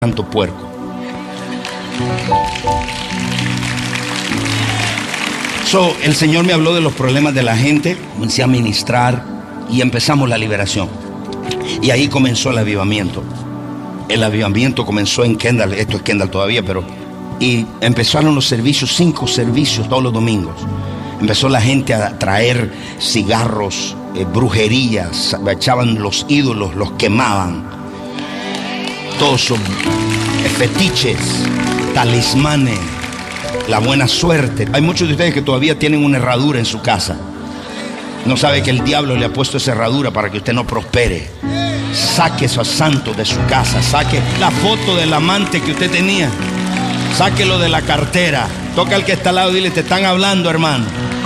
tanto puerco. El Señor me habló de los problemas de la gente, comencé a ministrar y empezamos la liberación. Y ahí comenzó el avivamiento. El avivamiento comenzó en Kendall, esto es Kendall todavía, y empezaron los servicios, 5 servicios todos los domingos. Empezó la gente a traer cigarros, brujerías, echaban los ídolos, los quemaban. Todos son fetiches, talismanes, la buena suerte. Hay muchos de ustedes que todavía tienen una herradura en su casa. No sabe que el diablo le ha puesto esa herradura para que usted no prospere. Saque esos santos de su casa. Saque la foto del amante que usted tenía. Sáquelo de la cartera. Toca al que está al lado y dile: te están hablando, hermano.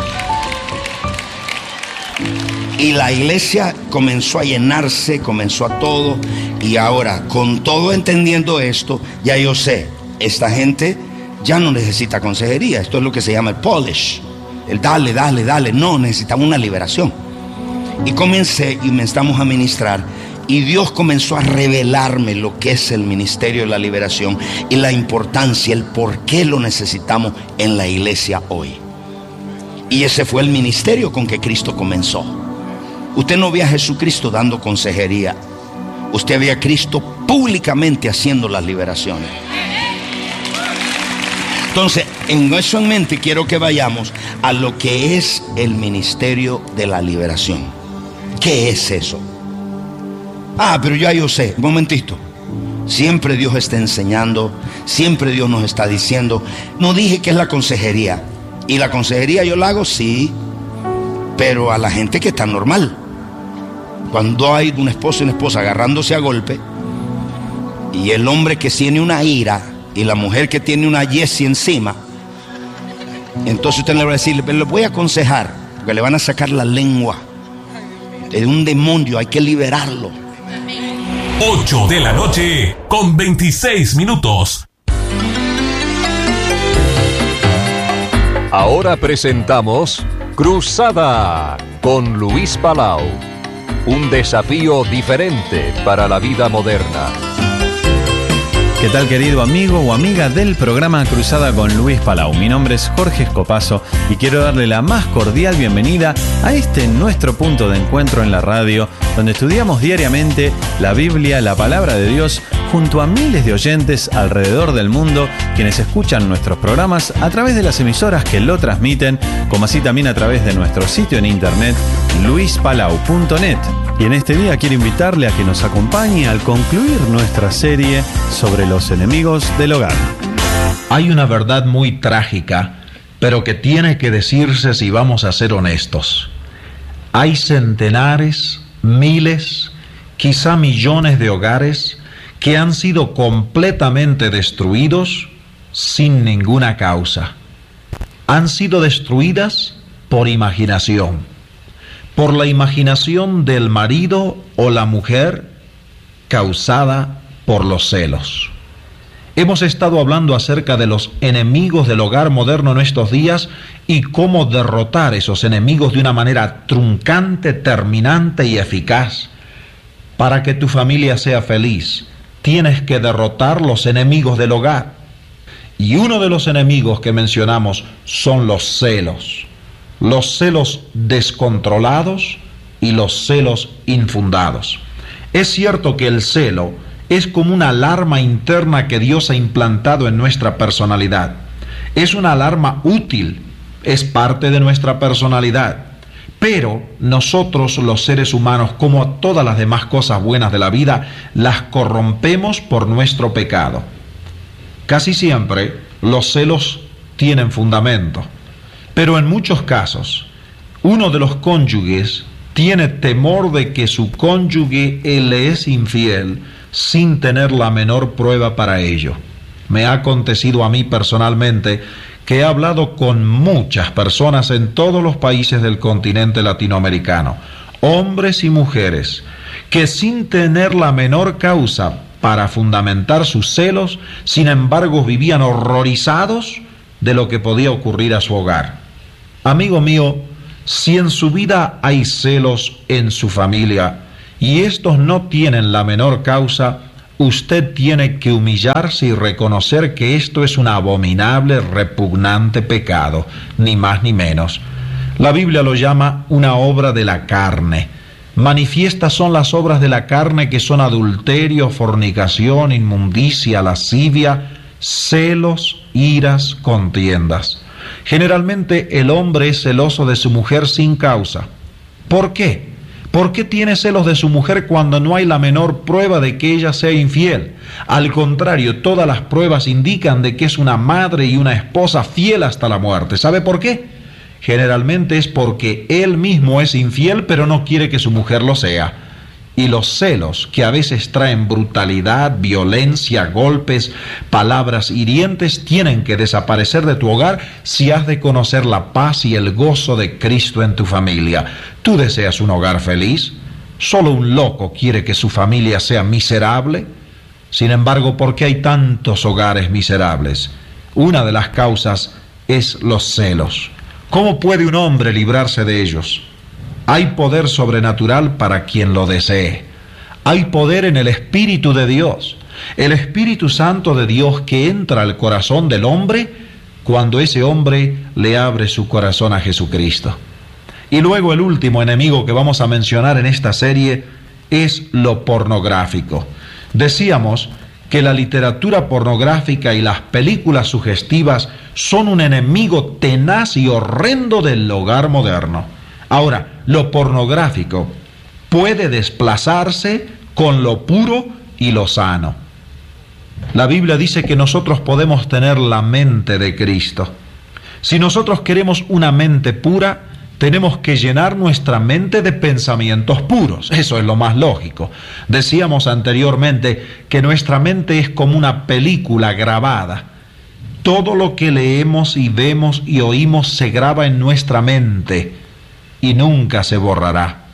Y la iglesia comenzó a llenarse, comenzó a todo. Y ahora, con todo entendiendo esto, ya yo sé, esta gente ya no necesita consejería. Esto es lo que se llama el polish. El dale. No, necesitamos una liberación. Y comencé y empezamos a ministrar. Y Dios comenzó a revelarme lo que es el ministerio de la liberación y la importancia, el por qué lo necesitamos en la iglesia hoy. Y ese fue el ministerio con que Cristo comenzó. Usted no ve a Jesucristo dando consejería. Usted ve a Cristo públicamente haciendo las liberaciones. Entonces, en eso en mente quiero que vayamos a lo que es el ministerio de la liberación. ¿Qué es eso? Pero yo sé, un momentito. Siempre Dios está enseñando, siempre Dios nos está diciendo. No dije que es la consejería. Y la consejería yo la hago, sí, pero a la gente que está normal. Cuando hay un esposo y una esposa agarrándose a golpe, y el hombre que tiene una ira y la mujer que tiene una yesi encima, entonces usted le va a decir: le voy a aconsejar, porque le van a sacar la lengua de un demonio, hay que liberarlo. 8 de la noche con 26 minutos. Ahora presentamos Cruzada con Luis Palau. Un desafío diferente para la vida moderna. ¿Qué tal, querido amigo o amiga del programa Cruzada con Luis Palau? Mi nombre es Jorge Escopazo y quiero darle la más cordial bienvenida a nuestro punto de encuentro en la radio, donde estudiamos diariamente la Biblia, la palabra de Dios, junto a miles de oyentes alrededor del mundo, quienes escuchan nuestros programas a través de las emisoras que lo transmiten, como así también a través de nuestro sitio en internet, luispalau.net. Y en este día quiero invitarle a que nos acompañe al concluir nuestra serie sobre los enemigos del hogar. Hay una verdad muy trágica, pero que tiene que decirse si vamos a ser honestos. Hay centenares, miles, quizá millones de hogares que han sido completamente destruidos sin ninguna causa. Han sido destruidas por imaginación. Por la imaginación del marido o la mujer causada por los celos. Hemos estado hablando acerca de los enemigos del hogar moderno en estos días y cómo derrotar esos enemigos de una manera truncante, terminante y eficaz. Para que tu familia sea feliz, tienes que derrotar los enemigos del hogar. Y uno de los enemigos que mencionamos son los celos. Los celos descontrolados y los celos infundados. Es cierto que el celo es como una alarma interna que Dios ha implantado en nuestra personalidad. Es una alarma útil, es parte de nuestra personalidad. Pero nosotros, los seres humanos, como todas las demás cosas buenas de la vida, las corrompemos por nuestro pecado. Casi siempre los celos tienen fundamento. Pero en muchos casos, uno de los cónyuges tiene temor de que su cónyuge le es infiel sin tener la menor prueba para ello. Me ha acontecido a mí personalmente que he hablado con muchas personas en todos los países del continente latinoamericano, hombres y mujeres, que sin tener la menor causa para fundamentar sus celos, sin embargo vivían horrorizados de lo que podía ocurrir a su hogar. Amigo mío, si en su vida hay celos en su familia y estos no tienen la menor causa, usted tiene que humillarse y reconocer que esto es un abominable, repugnante pecado, ni más ni menos. La Biblia lo llama una obra de la carne. Manifiestas son las obras de la carne, que son adulterio, fornicación, inmundicia, lascivia, celos, iras, contiendas. Generalmente el hombre es celoso de su mujer sin causa. ¿Por qué? ¿Por qué tiene celos de su mujer cuando no hay la menor prueba de que ella sea infiel? Al contrario, todas las pruebas indican de que es una madre y una esposa fiel hasta la muerte. ¿Sabe por qué? Generalmente es porque él mismo es infiel, pero no quiere que su mujer lo sea. Y los celos, que a veces traen brutalidad, violencia, golpes, palabras hirientes, tienen que desaparecer de tu hogar si has de conocer la paz y el gozo de Cristo en tu familia. ¿Tú deseas un hogar feliz? ¿Solo un loco quiere que su familia sea miserable? Sin embargo, ¿por qué hay tantos hogares miserables? Una de las causas es los celos. ¿Cómo puede un hombre librarse de ellos? Hay poder sobrenatural para quien lo desee. Hay poder en el Espíritu de Dios. El Espíritu Santo de Dios que entra al corazón del hombre cuando ese hombre le abre su corazón a Jesucristo. Y luego el último enemigo que vamos a mencionar en esta serie es lo pornográfico. Decíamos que la literatura pornográfica y las películas sugestivas son un enemigo tenaz y horrendo del hogar moderno. Ahora, lo pornográfico puede desplazarse con lo puro y lo sano. La Biblia dice que nosotros podemos tener la mente de Cristo. Si nosotros queremos una mente pura, tenemos que llenar nuestra mente de pensamientos puros. Eso es lo más lógico. Decíamos anteriormente que nuestra mente es como una película grabada. Todo lo que leemos y vemos y oímos se graba en nuestra mente y nunca se borrará.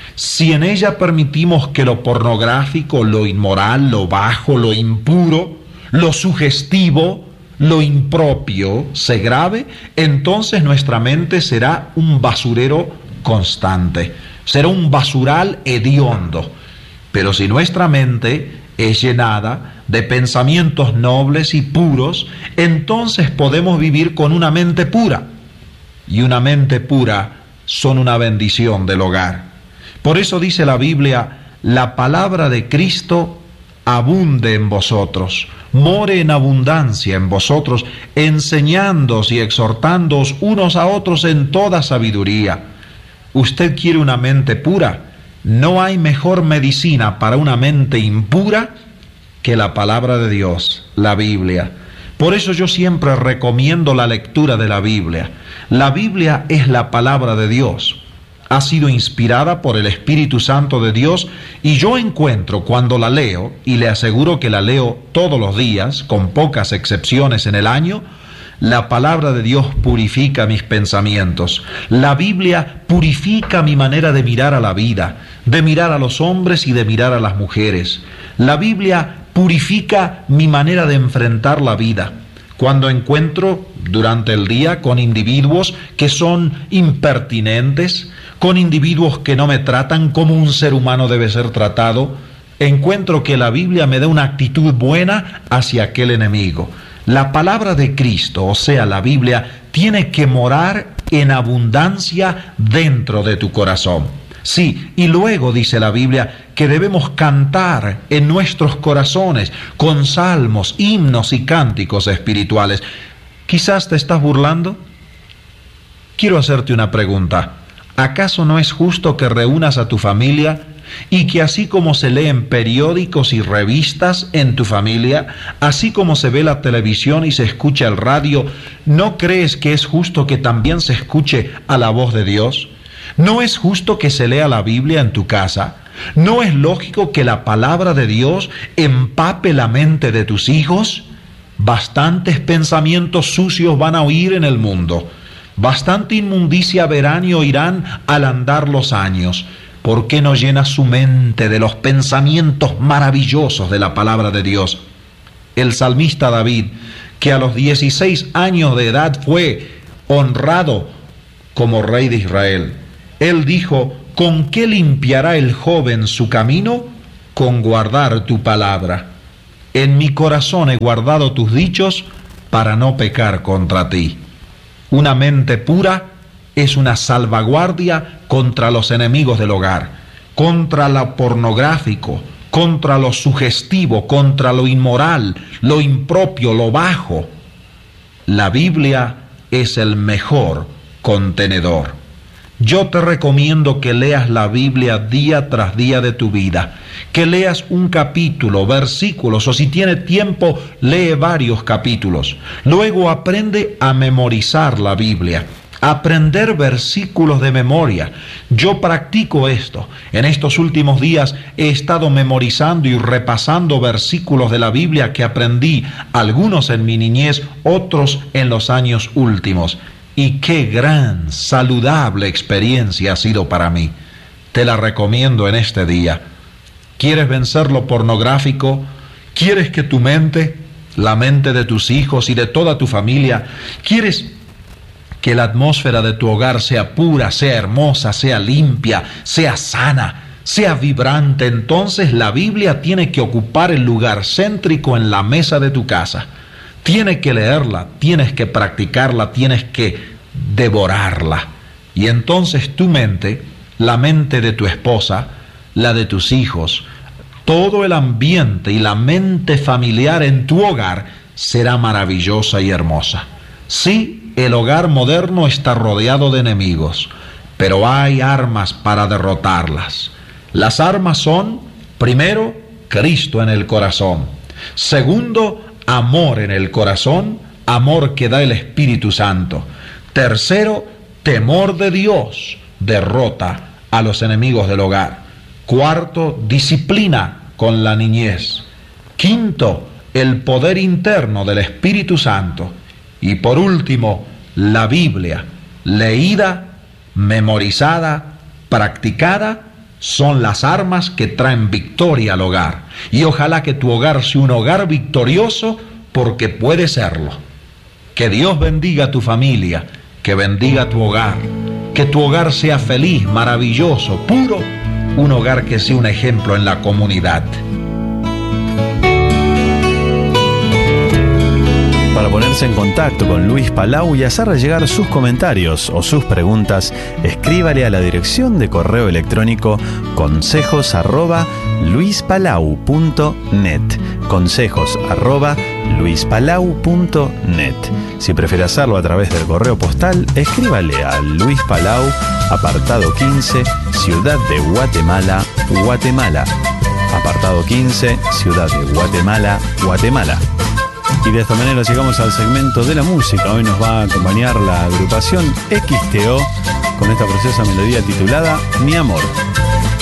Si en ella permitimos que lo pornográfico, lo inmoral, lo bajo, lo impuro, lo sugestivo, lo impropio se grabe, entonces nuestra mente será un basurero constante, será un basural hediondo. Pero si nuestra mente es llenada de pensamientos nobles y puros, entonces podemos vivir con una mente pura. Y una mente pura son una bendición del hogar. Por eso dice la Biblia, la palabra de Cristo abunde en vosotros, more en abundancia en vosotros, enseñándoos y exhortándoos unos a otros en toda sabiduría. ¿Usted quiere una mente pura? No hay mejor medicina para una mente impura que la palabra de Dios, la Biblia. Por eso yo siempre recomiendo la lectura de la Biblia. La Biblia es la palabra de Dios. Ha sido inspirada por el Espíritu Santo de Dios y yo encuentro cuando la leo, y le aseguro que la leo todos los días, con pocas excepciones en el año, la palabra de Dios purifica mis pensamientos. La Biblia purifica mi manera de mirar a la vida, de mirar a los hombres y de mirar a las mujeres. La Biblia purifica mi manera de enfrentar la vida. Cuando encuentro durante el día con individuos que son impertinentes, con individuos que no me tratan como un ser humano debe ser tratado, encuentro que la Biblia me da una actitud buena hacia aquel enemigo. La palabra de Cristo, o sea, la Biblia, tiene que morar en abundancia dentro de tu corazón. Sí, y luego dice la Biblia que debemos cantar en nuestros corazones con salmos, himnos y cánticos espirituales. ¿Quizás te estás burlando? Quiero hacerte una pregunta. ¿Acaso no es justo que reúnas a tu familia y que así como se leen periódicos y revistas en tu familia, así como se ve la televisión y se escucha el radio, ¿no crees que es justo que también se escuche a la voz de Dios? ¿No es justo que se lea la Biblia en tu casa? ¿No es lógico que la palabra de Dios empape la mente de tus hijos? Bastantes pensamientos sucios van a oír en el mundo. Bastante inmundicia verán y oirán al andar los años. ¿Por qué no llena su mente de los pensamientos maravillosos de la palabra de Dios? El salmista David, que a los 16 años de edad fue honrado como rey de Israel, él dijo, ¿con qué limpiará el joven su camino? con guardar tu palabra. En mi corazón he guardado tus dichos para no pecar contra ti. Una mente pura es una salvaguardia contra los enemigos del hogar, contra lo pornográfico, contra lo sugestivo, contra lo inmoral, lo impropio, lo bajo. La Biblia es el mejor contenedor. Yo te recomiendo que leas la Biblia día tras día de tu vida, que leas un capítulo, versículos, o si tienes tiempo, lee varios capítulos. Luego aprende a memorizar la Biblia, aprender versículos de memoria. Yo practico esto. En estos últimos días he estado memorizando y repasando versículos de la Biblia que aprendí, algunos en mi niñez, otros en los años últimos. Y qué gran, saludable experiencia ha sido para mí. Te la recomiendo en este día. ¿Quieres vencer lo pornográfico? ¿Quieres que tu mente, la mente de tus hijos y de toda tu familia, quieres que la atmósfera de tu hogar sea pura, sea hermosa, sea limpia, sea sana, sea vibrante? Entonces la Biblia tiene que ocupar el lugar céntrico en la mesa de tu casa. Tienes que leerla, tienes que practicarla, tienes que devorarla. Y entonces tu mente, la mente de tu esposa, la de tus hijos, todo el ambiente y la mente familiar en tu hogar será maravillosa y hermosa. Sí, el hogar moderno está rodeado de enemigos, pero hay armas para derrotarlas. Las armas son, primero, Cristo en el corazón. Segundo, amor en el corazón, amor que da el Espíritu Santo. Tercero, temor de Dios, derrota a los enemigos del hogar. Cuarto, disciplina con la niñez. Quinto, el poder interno del Espíritu Santo. Y por último, la Biblia, leída, memorizada, practicada, son las armas que traen victoria al hogar. Y ojalá que tu hogar sea un hogar victorioso, porque puede serlo. Que Dios bendiga a tu familia, que bendiga tu hogar, que tu hogar sea feliz, maravilloso, puro, un hogar que sea un ejemplo en la comunidad. Para ponerse en contacto con Luis Palau y hacerle llegar sus comentarios o sus preguntas, escríbale a la dirección de correo electrónico consejos@luispalau.net, consejos@luispalau.net. Si prefiere hacerlo a través del correo postal, escríbale a Luis Palau, apartado 15, Ciudad de Guatemala, Guatemala. Apartado 15, Ciudad de Guatemala, Guatemala. Y de esta manera llegamos al segmento de la música. Hoy nos va a acompañar la agrupación XTO con esta preciosa melodía titulada Mi Amor.